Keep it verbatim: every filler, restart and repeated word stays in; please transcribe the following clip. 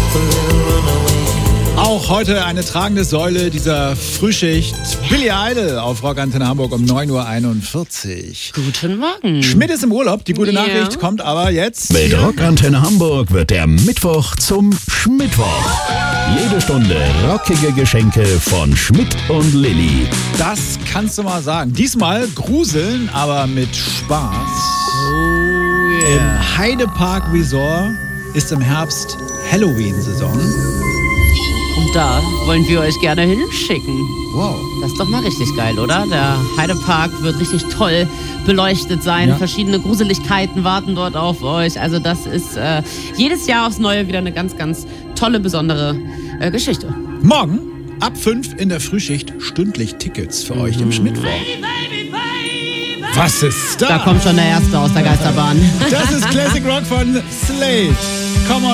Auch heute eine tragende Säule dieser Frühschicht. Billy Idol auf Rockantenne Hamburg um neun Uhr einundvierzig. Guten Morgen. Schmidt ist im Urlaub. Die gute Ja. Nachricht kommt aber jetzt. Mit Rockantenne Hamburg wird der Mittwoch zum Schmittwoch. Jede Stunde rockige Geschenke von Schmidt und Lilly. Das kannst du mal sagen. Diesmal gruseln, aber mit Spaß. Oh yeah. Im Heidepark Resort ist im Herbst Halloween-Saison. Und da wollen wir euch gerne hinschicken. Wow. Das ist doch mal richtig geil, oder? Der Heidepark wird richtig toll beleuchtet sein. Ja. Verschiedene Gruseligkeiten warten dort auf euch. Also das ist äh, jedes Jahr aufs Neue wieder eine ganz, ganz tolle, besondere äh, Geschichte. Morgen ab fünf in der Frühschicht stündlich Tickets für euch im Schmidtwoch. Was ist das? Da kommt schon der Erste aus der Geisterbahn. Das ist Classic Rock von Slade. Come on.